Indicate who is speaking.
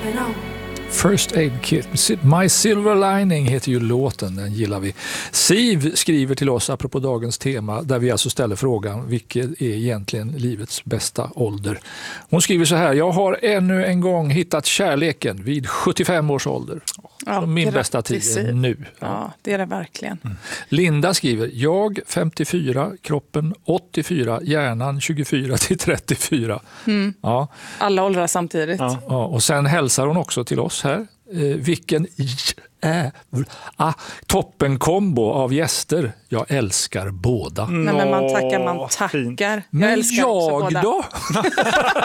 Speaker 1: First Aid Kit. My Silver Lining heter ju låten, den gillar vi. Siv skriver till oss apropå dagens tema, där vi alltså ställer frågan: vilket är egentligen livets bästa ålder? Hon skriver så här: jag har ännu en gång hittat kärleken vid 75 års ålder.
Speaker 2: Ja,
Speaker 1: min bästa tid är nu.
Speaker 2: Ja, det är det verkligen.
Speaker 1: Linda skriver: jag 54, kroppen 84, hjärnan 24 till 34. Ja.
Speaker 2: Alla åldrar samtidigt.
Speaker 1: Ja, och sen hälsar hon också till oss här. Vilken toppenkombo av gäster. Jag älskar båda.
Speaker 2: Nej, men man tackar.
Speaker 1: Men
Speaker 2: jag älskar också båda.
Speaker 1: då?